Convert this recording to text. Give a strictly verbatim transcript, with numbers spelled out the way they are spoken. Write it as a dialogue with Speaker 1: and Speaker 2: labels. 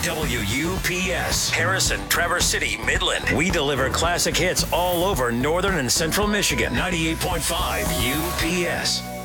Speaker 1: W U P S, Harrison, Traverse City, Midland. We deliver classic hits all over northern and central Michigan. ninety-eight point five U P S.